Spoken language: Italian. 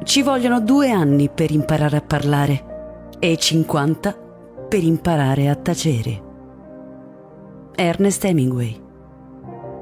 Ci vogliono 2 anni per imparare a parlare e 50 per imparare a tacere. Ernest Hemingway.